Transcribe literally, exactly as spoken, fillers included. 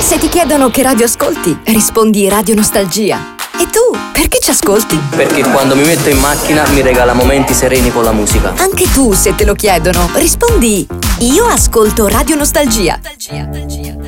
Se ti chiedono che radio ascolti, rispondi Radio Nostalgia. E tu, perché ci ascolti? Perché quando mi metto in macchina mi regala momenti sereni con la musica. Anche tu, se te lo chiedono, rispondi: io ascolto Radio Nostalgia.